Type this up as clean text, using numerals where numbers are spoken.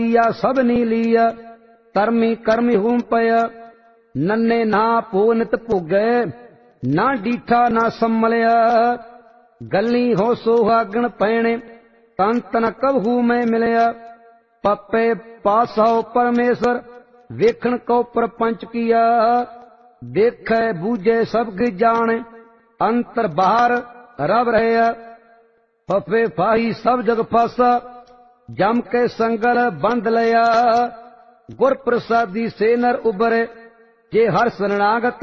या सबनी लिया तरमी करमी हूम पया नन्ने ना पूनित भुगे ना डीठा ना सम्मलिया गली हो सुहागण पैणे तन तन कबहू में मिलया पप्पे पासाओ परमेश्वर वेखण को प्रपंच किया देखे बूझे सब जाने अंतर बाहर रब रहे फफे फाही सब जग फासा जम के संगल बंद लिया गुर प्रसादी से नर उबरे जे हर शरणागत